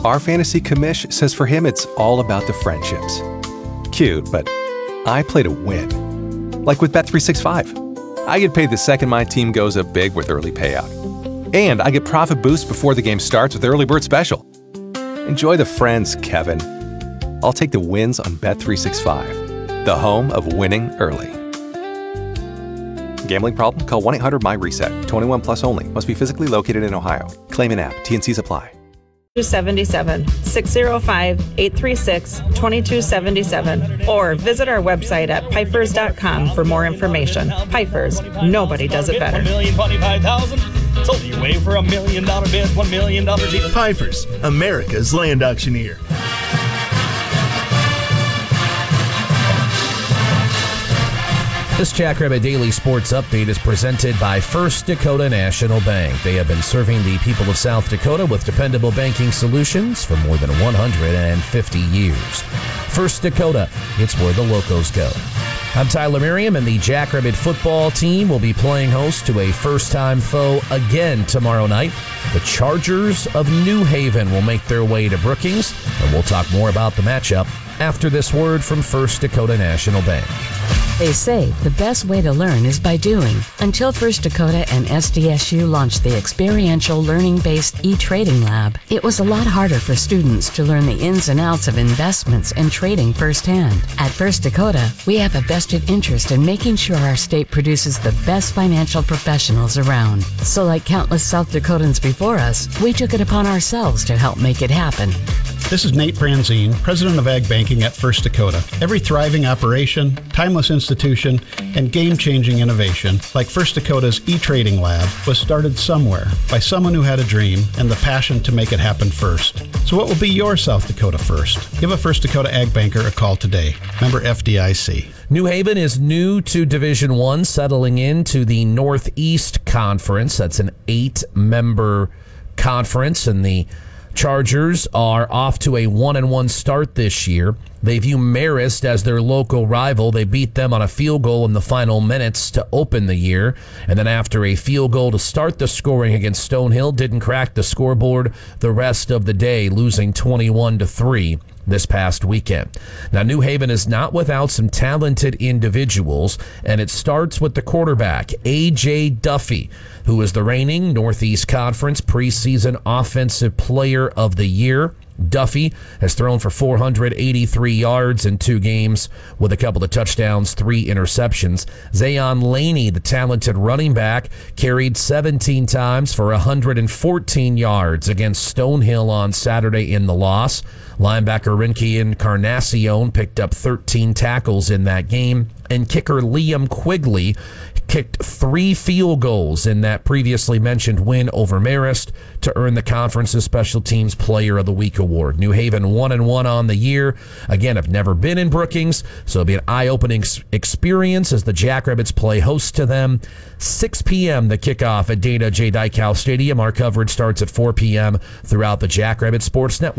Our fantasy commish says for him it's all about the friendships. Cute, but I play to win. Like with Bet365. I get paid the second my team goes up big with early payout. And I get profit boost before the game starts with Early Bird Special. Enjoy the friends, Kevin. I'll take the wins on Bet365, the home of winning early. Gambling problem? Call 1-800-MY-RESET. 21 plus only. Must be physically located in Ohio. Claim in app. T&Cs apply. 277 605-836-2277 or visit our website at pipers.com for more information. Pipers, nobody does it better. $1,025,000 sold you away for $1 million bid, $1 million deal. Pipers, America's land auctioneer. This Jackrabbit Daily Sports Update is presented by First Dakota National Bank. They have been serving the people of South Dakota with dependable banking solutions for more than 150 years. First Dakota, it's where the locals go. I'm Tyler Merriam, and the Jackrabbit football team will be playing host to a first-time foe again tomorrow night. The Chargers of New Haven will make their way to Brookings, and we'll talk more about the matchup after this word from First Dakota National Bank. They say the best way to learn is by doing. Until First Dakota and SDSU launched the experiential learning-based e-trading lab, it was a lot harder for students to learn the ins and outs of investments and trading firsthand. At First Dakota, we have a vested interest in making sure our state produces the best financial professionals around. So like countless South Dakotans before us, we took it upon ourselves to help make it happen. This is Nate Franzine, President of Ag Banking at First Dakota. Every thriving operation, timeless institution, and game-changing innovation, like First Dakota's e-trading lab, was started somewhere by someone who had a dream and the passion to make it happen first. So what will be your South Dakota first? Give a First Dakota Ag Banker a call today. Member FDIC. New Haven is new to Division I, settling into the Northeast Conference. That's an 8-member conference, and the Chargers are off to a 1-1 start this year. They view Marist as their local rival. They beat them on a field goal in the final minutes to open the year. And then after a field goal to start the scoring against Stonehill, didn't crack the scoreboard the rest of the day, losing 21-3 this past weekend. Now, New Haven is not without some talented individuals, and it starts with the quarterback, A.J. Duffy, who is the reigning Northeast Conference preseason Offensive Player of the Year. Duffy has thrown for 483 yards in 2 games with a couple of touchdowns, 3 interceptions. Zayon Laney, the talented running back, carried 17 times for 114 yards against Stonehill on Saturday in the loss. Linebacker Rinke Encarnacion picked up 13 tackles in that game. And kicker Liam Quigley kicked 3 field goals in that previously mentioned win over Marist to earn the conference's Special Teams Player of the Week award. New Haven 1-1 on the year. Again, I've never been in Brookings, so it'll be an eye-opening experience as the Jackrabbits play host to them. 6 p.m. the kickoff at Dana J. Dykhouse Stadium. Our coverage starts at 4 p.m. throughout the Jackrabbit Sports Network.